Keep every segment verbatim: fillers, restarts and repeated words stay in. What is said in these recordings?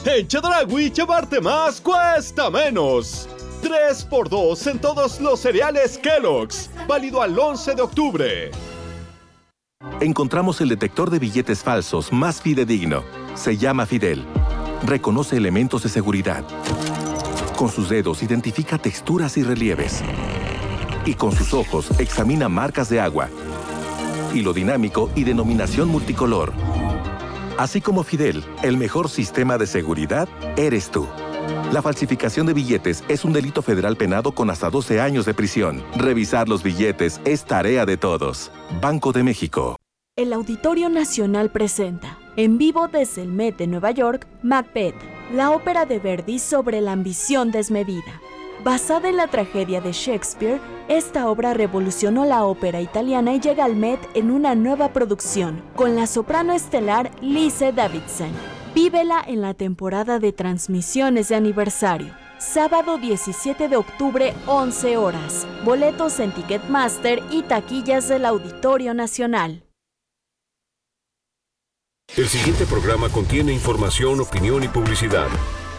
En Chedraui, llevarte más cuesta menos. tres por dos en todos los cereales Kellogg's. Válido al once de octubre. Encontramos el detector de billetes falsos más fidedigno. Se llama Fidel. Reconoce elementos de seguridad. Con sus dedos identifica texturas y relieves. Y con sus ojos examina marcas de agua, hilo dinámico y denominación multicolor. Así como Fidel, el mejor sistema de seguridad eres tú. La falsificación de billetes es un delito federal penado con hasta doce años de prisión. Revisar los billetes es tarea de todos. Banco de México. El Auditorio Nacional presenta, en vivo desde el Met de Nueva York, Macbeth, la ópera de Verdi sobre la ambición desmedida. Basada en la tragedia de Shakespeare, esta obra revolucionó la ópera italiana y llega al Met en una nueva producción, con la soprano estelar Lise Davidson. Vívela en la temporada de transmisiones de aniversario. Sábado diecisiete de octubre, once horas. Boletos en Ticketmaster y taquillas del Auditorio Nacional. El siguiente programa contiene información, opinión y publicidad.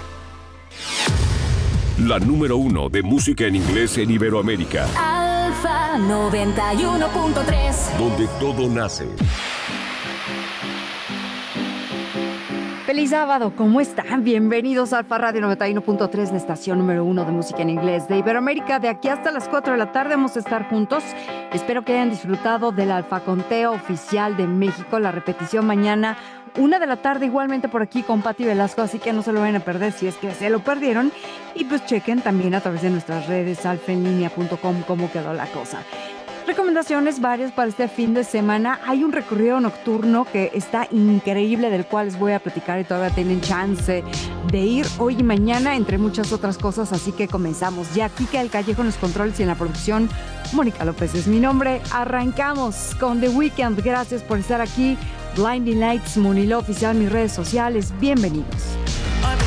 La número uno de música en inglés en Iberoamérica. Alfa noventa y uno punto tres. Donde todo nace. Feliz sábado, ¿cómo están? Bienvenidos a Alfa Radio noventa y uno punto tres, la estación número uno de música en inglés de Iberoamérica. De aquí hasta las cuatro de la tarde vamos a estar juntos. Espero que hayan disfrutado del Alfaconteo oficial de México. La repetición mañana, una de la tarde, igualmente por aquí con Pati Velasco, así que no se lo vayan a perder si es que se lo perdieron. Y pues chequen también a través de nuestras redes alfa en línea punto com cómo quedó la cosa. Recomendaciones varias para este fin de semana. Hay un recorrido nocturno que está increíble, del cual les voy a platicar y todavía tienen chance de ir hoy y mañana, entre muchas otras cosas, así que comenzamos. Ya Kika del Callejo en los controles y en la producción, Mónica López es mi nombre. Arrancamos con The Weeknd. Gracias por estar aquí. Blinding Lights, Monilo Oficial, mis redes sociales. Bienvenidos.